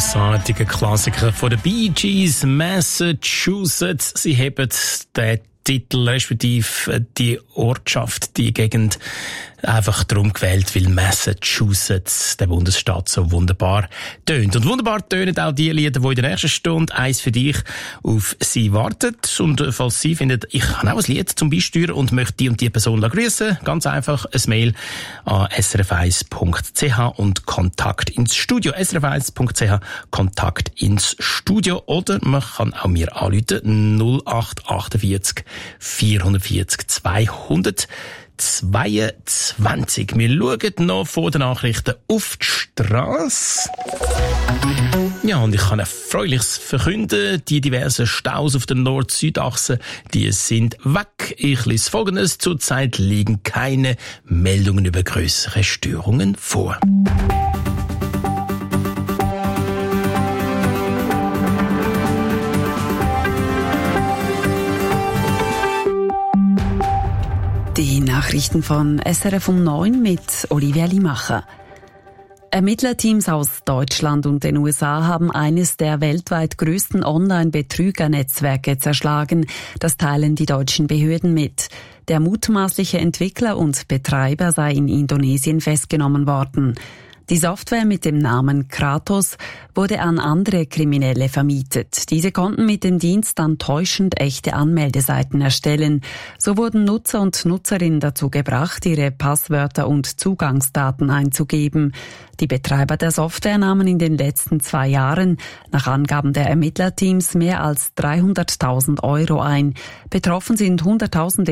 grossartiger Klassiker von den Bee Gees, Massachusetts. Sie haben den Titel, respektive die Ortschaft, die Gegend, einfach darum gewählt, weil Massachusetts, der Bundesstaat, so wunderbar tönt. Und wunderbar tönen auch die Lieder, die in der nächsten Stunde eins für dich auf Sie wartet. Und falls Sie finden, ich habe auch ein Lied zum Beisteuern und möchte die und die Person grüßen, ganz einfach ein Mail an srf1.ch und Kontakt ins Studio. srf1.ch, Kontakt ins Studio. Oder man kann auch mir anrufen, 0848 440 222. Wir schauen noch vor den Nachrichten auf die Strasse. Ja, und ich kann Erfreuliches verkünden. Die diversen Staus auf der Nord-Süd-Achse, die sind weg. Ich lese Folgendes. Zurzeit liegen keine Meldungen über größere Störungen vor. Die Nachrichten von SRF um 9 mit Olivia Limacher. Ermittlerteams aus Deutschland und den USA haben eines der weltweit größten Online-Betrügernetzwerke zerschlagen. Das teilen die deutschen Behörden mit. Der mutmaßliche Entwickler und Betreiber sei in Indonesien festgenommen worden. Die Software mit dem Namen Kratos wurde an andere Kriminelle vermietet. Diese konnten mit dem Dienst dann täuschend echte Anmeldeseiten erstellen. So wurden Nutzer und Nutzerinnen dazu gebracht, ihre Passwörter und Zugangsdaten einzugeben. Die Betreiber der Software nahmen in den letzten 2 Jahren nach Angaben der Ermittlerteams mehr als 300.000 € ein. Betroffen sind Hunderttausende